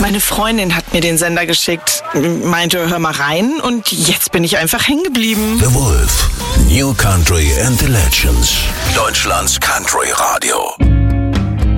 Meine Freundin hat mir den Sender geschickt, meinte, hör mal rein und jetzt bin ich einfach hängen geblieben. The Wolf, New Country and the Legends. Deutschlands Country Radio.